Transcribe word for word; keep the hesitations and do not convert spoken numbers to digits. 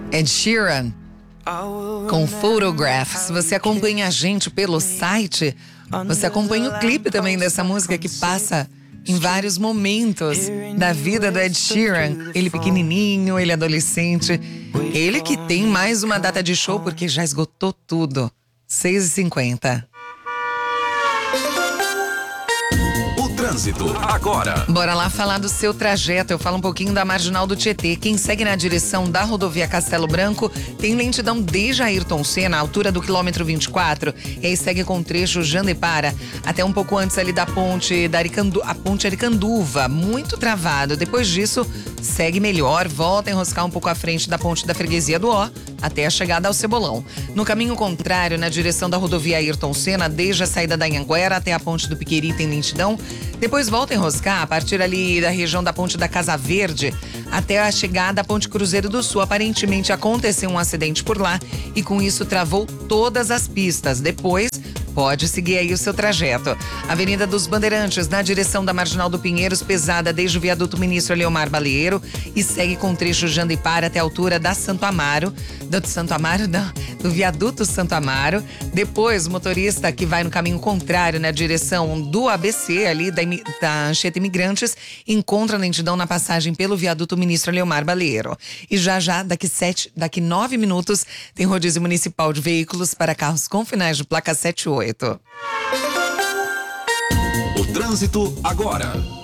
Ed Sheeran com Photograph. Se você acompanha a gente pelo site, você acompanha o clipe também dessa música que passa em vários momentos da vida do Ed Sheeran. Ele pequenininho, ele adolescente. Ele que tem mais uma data de show porque já esgotou tudo. seis e cinquenta. Trânsito agora. Bora lá falar do seu trajeto. Eu falo um pouquinho da Marginal do Tietê. Quem segue na direção da rodovia Castelo Branco tem lentidão desde Ayrton Senna, à altura do quilômetro vinte e quatro. E aí segue com o trecho Jandepara, até um pouco antes ali da ponte da Aricandu, a ponte Aricanduva, muito travado. Depois disso, segue melhor, volta a enroscar um pouco à frente da ponte da Freguesia do Ó, até a chegada ao Cebolão. No caminho contrário, na direção da rodovia Ayrton Senna, desde a saída da Anhanguera até a ponte do Piqueri tem lentidão. Depois volta a enroscar a partir ali da região da ponte da Casa Verde até a chegada à ponte Cruzeiro do Sul. Aparentemente aconteceu um acidente por lá e com isso travou todas as pistas. Depois pode seguir aí o seu trajeto. Avenida dos Bandeirantes, na direção da Marginal do Pinheiros, pesada desde o viaduto Ministro Leomar Baleiro e segue com o trecho Jandipara até a altura da Santo Amaro, do Santo Amaro, não, do viaduto Santo Amaro. Depois, o motorista que vai no caminho contrário, na direção do A B C, ali da, da Anchieta Imigrantes, encontra lentidão na passagem pelo viaduto Ministro Leomar Baleiro. E já já, daqui sete, daqui nove minutos, tem rodízio municipal de veículos para carros com finais de placa sete oito. O trânsito agora.